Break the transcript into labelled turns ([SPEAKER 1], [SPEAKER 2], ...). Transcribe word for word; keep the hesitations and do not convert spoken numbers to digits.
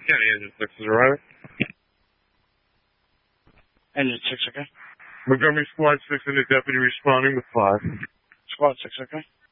[SPEAKER 1] County Engine six is arriving.
[SPEAKER 2] Engine six, okay.
[SPEAKER 1] Montgomery Squad six and a deputy responding with five.
[SPEAKER 2] Squad six, okay.